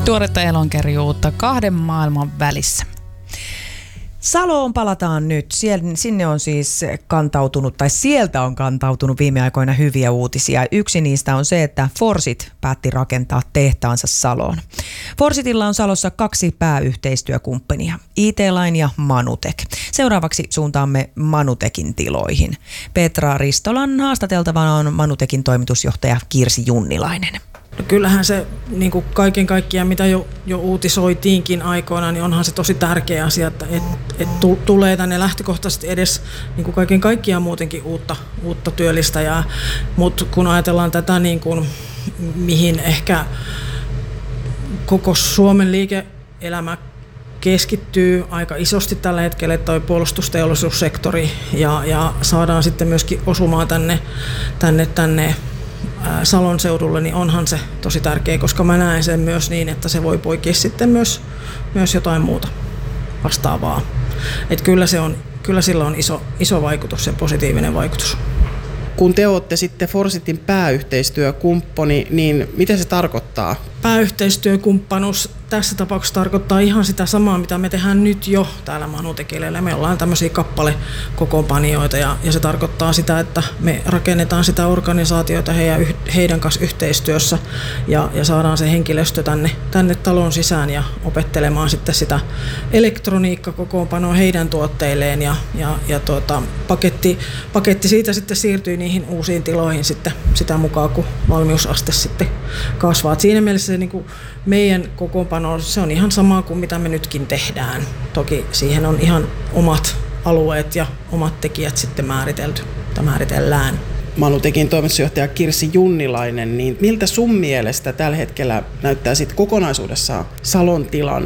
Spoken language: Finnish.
Tuoretta elonkerjuutta kahden maailman välissä. Saloon palataan nyt. Sinne on siis kantautunut, tai sieltä on kantautunut viime aikoina hyviä uutisia. Yksi niistä on se, että Forsit päätti rakentaa tehtaansa Saloon. Forsitilla on Salossa 2 pääyhteistyökumppania, IT-Line ja Manutech. Seuraavaksi suuntaamme Manutekin tiloihin. Petra Ristolan haastateltavana on Manutekin toimitusjohtaja Kirsi Junnilainen. No kyllähän se niin kuin kaiken kaikkiaan, mitä jo uutisoitiinkin aikoina, niin onhan se tosi tärkeä asia, että tulee tänne lähtökohtaisesti edes niin kuin kaiken kaikkiaan muutenkin uutta työllistäjää. Mutta kun ajatellaan tätä, niin kuin, mihin ehkä koko Suomen liike-elämä keskittyy aika isosti tällä hetkellä, toi puolustusteollisuussektori, ja saadaan sitten myöskin osumaan tänne Salon seudulle, niin onhan se tosi tärkeä, koska mä näen sen myös niin, että se voi poikia sitten myös jotain muuta vastaavaa. Et kyllä sillä on iso vaikutus ja positiivinen vaikutus. Kun te olette sitten Forsitin pääyhteistyökumppani, niin mitä se tarkoittaa? Pääyhteistyökumppanuus tässä tapauksessa tarkoittaa ihan sitä samaa, mitä me tehdään nyt jo täällä Manutekillä. Me ollaan tämmöisiä kappalekokoonpanijoita ja se tarkoittaa sitä, että me rakennetaan sitä organisaatiota heidän kanssa yhteistyössä ja saadaan se henkilöstö tänne talon sisään ja opettelemaan sitten sitä elektroniikkakokoonpanoa heidän tuotteilleen ja paketti siitä sitten siirtyy niihin uusiin tiloihin sitten sitä mukaan, kun valmiusaste sitten kasvaa. Et siinä mielessä se, niin kuin meidän kokoonpano, se on ihan sama kuin mitä me nytkin tehdään. Toki siihen on ihan omat alueet ja omat tekijät sitten määritellään. Manutekin toimitusjohtaja Kirsi Junnilainen, niin miltä sun mielestä tällä hetkellä näyttää sitten kokonaisuudessaan Salon tilanne?